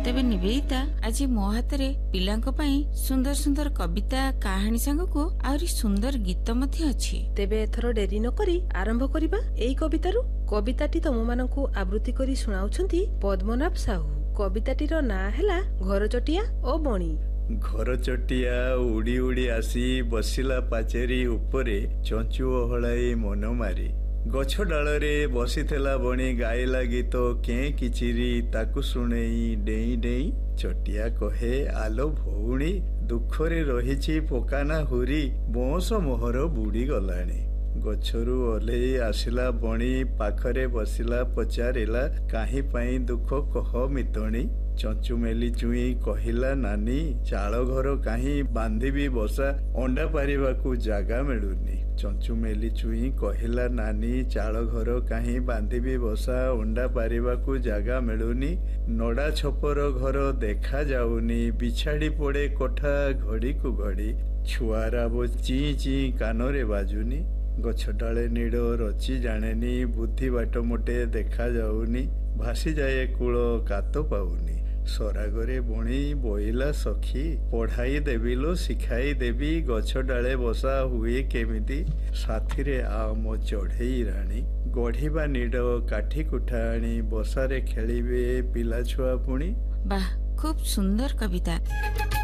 तेबे निवेदिता आज मो हाथ रे पिलांको पई सुंदर सुंदर कविता कहानी संगको आउरी सुंदर गीत मध्य अछि। तेबे एथरो डेरी न करी आरंभ करिबा एई कवितारू। कविताटी तम माननकु आवृत्ति करी सुनाउछंती पद्मनाभ साहू। कविताटीर ना हैला घर चटिया ओ बणी। घर चटिया उड़ी उड़ी आसी बसिला पाचेरी उपरे चंचु ओहलाई मन मारी। गछ डालरे बसिथिला बणी गाइला गीत कें किचिरी ताकू शुणेई डेई डेई। चटिया कहे आलो भौणी दुखरे रहिछि पोकाना हुरी बंश मोहर बुड़ी गलाणी। गछरू ओल्हेई आसिला बणी पाखरे बसिला पचारिला काहे पई दुख कह मितणी। चंचु मेली चुई कहिला नानी चाल घर काहे बांधिबी बसा अंडा पारिबाकू जागा मिलुनी। चंचु मेली चुई कहिला नानी चाल घर काहे बांधिबी बसा अंडा पारिबाकू जागा मिलुनी। नडा छपर घर देखा जाउनी बिछाड़ी पड़े कोठा घड़ी को घड़ी। छुआरा बो ची ची कानरे बाजुनी। गछ डाले नीड़ रची जानेनी बुद्धि बाट मोटे देखा जाउनी। भासी जाए कूल कात पाउनी। सरागरे बुणी बोइला सखी पढ़ाई देविलो शिखाई देवी गछ डाले बसा हुए केमिति। साथी रे आ मो चढ़ेई राणी गढ़िबा नीड़ काठी कुठा आनी बसारे खेलिबे पिला छुआ पुणी। वाह खूब सुंदर कविता।